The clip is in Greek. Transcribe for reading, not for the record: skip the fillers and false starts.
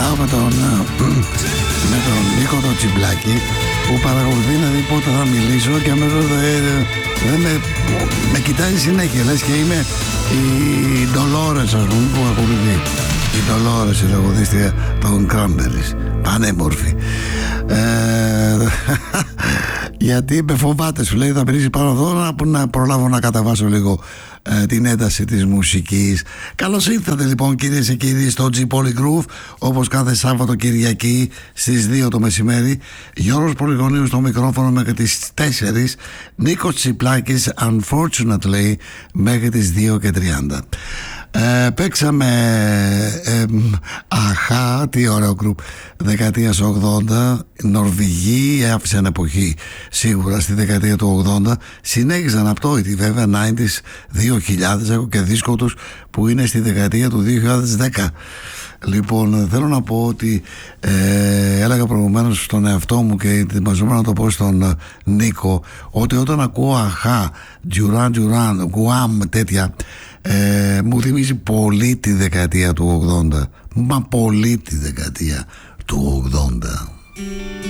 μιλάω με τον Νίκο το Τσιμπλάκη, που παρακολουθεί να δει πότε θα μιλήσω και αμέσως με κοιτάει συνέχεια, λες και είμαι η Ντολόρες, ας πούμε, που ακολουθεί. Η Ντολόρες, η τραγουδίστρια των Cranberries, πανέμορφη. Γιατί με φοβάται, σου λέει, θα μιλήσει πάνω εδώ να προλάβω να καταβάσω λίγο την ένταση της μουσικής. Καλώς ήρθατε λοιπόν, κυρίες και κύριοι, στο G Poly Groove, όπως κάθε Σάββατο Κυριακή στις 2 το μεσημέρι. Γιώργος Πολυγωνίου στο μικρόφωνο μέχρι τις 4. Νίκος Τσιπλάκης, unfortunately, μέχρι τις 2:30. Παίξαμε αχά, τι ωραίο γκρουπ δεκαετίας 80. Νορβηγοί, άφησαν εποχή σίγουρα στη δεκαετία του 80. Συνέχιζαν απτόητοι βέβαια 90s, 2000. Έχω και δίσκο τους που είναι στη δεκαετία του 2010. Λοιπόν, θέλω να πω ότι έλεγα προηγουμένως στον εαυτό μου και ετοιμαζόμουν να το πω στον Νίκο, ότι όταν ακούω αχά, Duran Duran, Guam, τέτοια, μου θυμίζει πολύ τη δεκαετία του 80. Μα πολύ τη δεκαετία του 80.